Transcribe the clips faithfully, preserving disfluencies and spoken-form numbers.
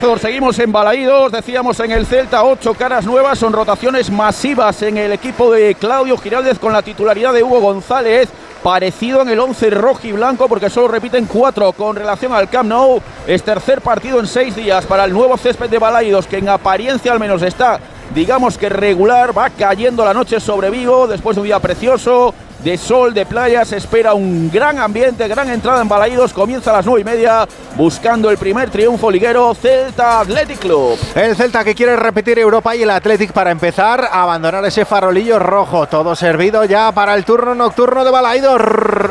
Seguimos en Balaídos, decíamos en el Celta, ocho caras nuevas, son rotaciones masivas en el equipo de Claudio Giraldez con la titularidad de Hugo González, parecido en el once rojo y blanco porque solo repiten cuatro con relación al Camp Nou. Es tercer partido en seis días para el nuevo césped de Balaídos, que en apariencia al menos está, digamos que regular, va cayendo la noche sobre Vigo después de un día precioso, de sol, de playa. Se espera un gran ambiente, gran entrada en Balaídos. Comienza a las nueve y media buscando el primer triunfo liguero, Celta Athletic Club. El Celta que quiere repetir Europa y el Athletic para empezar a abandonar ese farolillo rojo. Todo servido ya para el turno nocturno de Balaídos.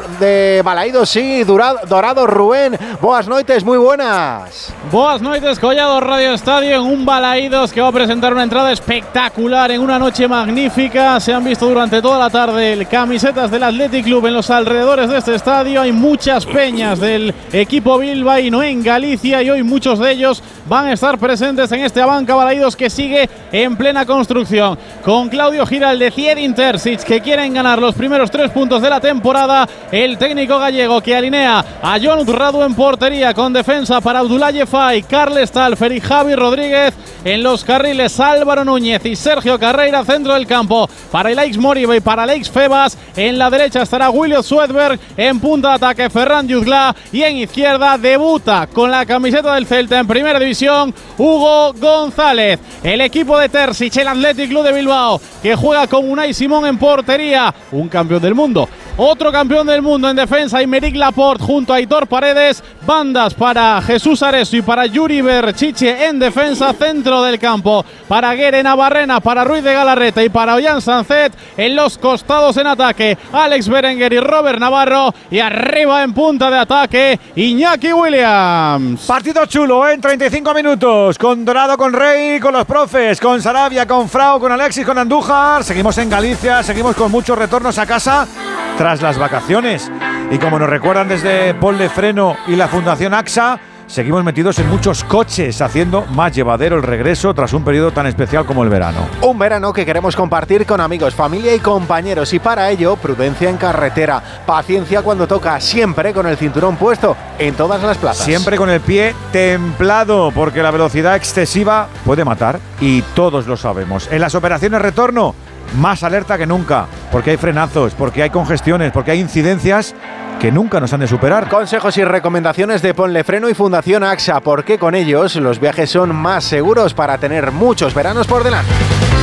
De Balaídos, sí, Dorado, Dorado Rubén. Boas noites, muy buenas. Boas noites, Collado Radio Estadio en un Balaídos que va a presentar una entrada espectacular en una noche magnífica. Se han visto durante toda la tarde el camiseta del Athletic Club en los alrededores de este estadio. Hay muchas peñas del equipo bilbaíno en Galicia y hoy muchos de ellos van a estar presentes en este Abanca Balaídos que sigue en plena construcción. Con Claudio Giraldez y Edin Terzic que quieren ganar los primeros tres puntos de la temporada. El técnico gallego que alinea a Jon Radu en portería con defensa para Abdoulaye Faye, Carles Talfer y Javi Rodríguez. En los carriles Álvaro Núñez y Sergio Carreira, centro del campo para Alex Moriba y para Alex Febas. En la derecha estará William Swedberg, en punta de ataque Ferran Jutgla y en izquierda debuta con la camiseta del Celta en primera división Hugo González. El equipo de Terzic, el Athletic Club de Bilbao, que juega con Unai Simón en portería, un campeón del mundo. Otro campeón del mundo en defensa, Aymeric Laporte junto a Aitor Paredes. Bandas para Jesús Areso y para Yuri Berchiche en defensa. Centro del campo para Guere Navarrena, para Ruiz de Galarreta y para Ollán Sanzet. En los costados en ataque, Alex Berenguer y Robert Navarro. Y arriba en punta de ataque, Iñaki Williams. Partido chulo, ¿eh? En treinta y cinco minutos. Con Dorado, con Rey, con los profes, con Sarabia, con Frau, con Alexis, con Andújar. Seguimos en Galicia, seguimos con muchos retornos a casa tras las vacaciones. Y como nos recuerdan desde Ponle Freno y la Fundación AXA, seguimos metidos en muchos coches, haciendo más llevadero el regreso tras un periodo tan especial como el verano. Un verano que queremos compartir con amigos, familia y compañeros, y para ello, prudencia en carretera, paciencia cuando toca, siempre con el cinturón puesto en todas las plazas. Siempre con el pie templado, porque la velocidad excesiva puede matar, y todos lo sabemos. En las operaciones retorno, más alerta que nunca, porque hay frenazos, porque hay congestiones, porque hay incidencias que nunca nos han de superar. Consejos y recomendaciones de Ponle Freno y Fundación AXA, porque con ellos los viajes son más seguros para tener muchos veranos por delante.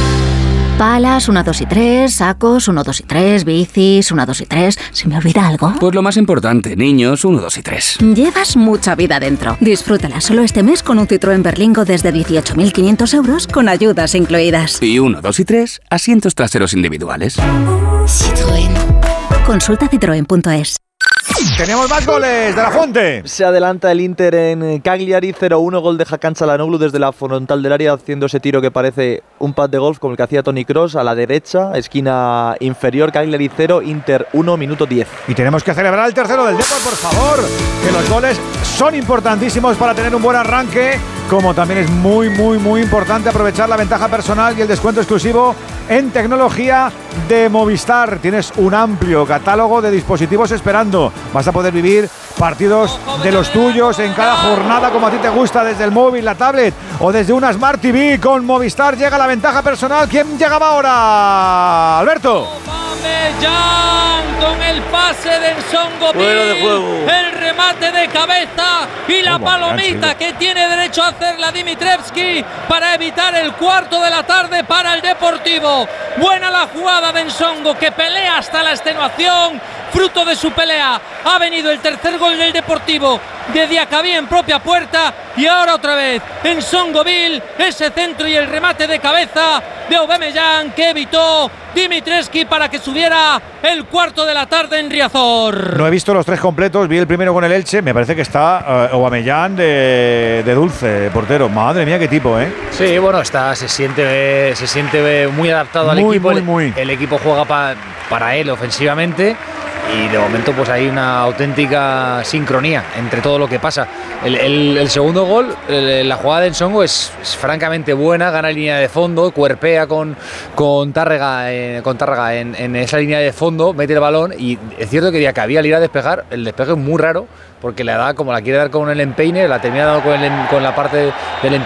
Palas, uno, dos y tres, sacos, uno, dos y tres, bicis, uno, dos y tres. ¿Se me olvida algo? Pues lo más importante, niños, uno, dos y tres. Llevas mucha vida dentro. Disfrútala solo este mes con un Citroën Berlingo desde dieciocho mil quinientos euros con ayudas incluidas. Y uno, dos y tres, asientos traseros individuales. Citroën. Consulta citroen punto es. Tenemos más goles de la Fuente. Se adelanta el Inter en Cagliari, cero uno, gol de Hakan Çalhanoğlu desde la frontal del área, haciendo ese tiro que parece un pad de golf como el que hacía Toni Kroos a la derecha, esquina inferior. Cagliari cero, Inter uno, minuto diez. Y tenemos que celebrar el tercero del Depor, por favor, que los goles son importantísimos para tener un buen arranque, como también es muy, muy, muy importante aprovechar la ventaja personal y el descuento exclusivo en tecnología de Movistar. Tienes un amplio catálogo de dispositivos esperando. Vas a poder vivir partidos de los tuyos en cada jornada como a ti te gusta, desde el móvil, la tablet o desde una Smart T V. Con Movistar llega la ventaja personal. ¿Quién llegaba ahora? Alberto. Aubameyang con el pase de Nsongo, el remate de cabeza y la palomita que tiene derecho a hacerla Dimitrievski para evitar el cuarto de la tarde para el Deportivo. Buena la jugada de Nsongo, que pelea hasta la extenuación. Fruto de su pelea ha venido el tercer gol del Deportivo de Diacabí en propia puerta, y ahora otra vez Nsongoville, ese centro y el remate de cabeza de Aubameyang que evitó Dimitrievski para que subiera el cuarto de la tarde en Riazor. No he visto los tres completos, vi el primero con el Elche, me parece que está uh, Aubameyang de, de dulce, portero. Madre mía, qué tipo, ¿eh? Sí, bueno, está, se siente, se siente muy adaptado al muy, equipo. Muy, muy. El, el equipo juega pa, para él ofensivamente. Y de momento pues hay una auténtica sincronía entre todo lo que pasa. El, el, el segundo gol, el, la jugada de Nsongo es, es francamente buena, gana línea de fondo, cuerpea con, con Tárrega eh, con Tárraga en, en esa línea de fondo, mete el balón y es cierto que Diacabí al ir a despejar, el despeje es muy raro porque le da como la quiere dar con el empeine, la termina dando con, el, con la parte del empeine